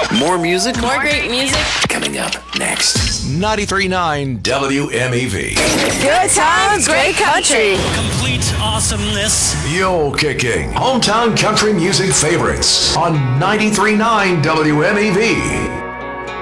More music? More great music. Coming up next. 93.9 WMEV. Good times, great country. Complete awesomeness. Mule Kicking. Hometown country music favorites on 93.9 WMEV.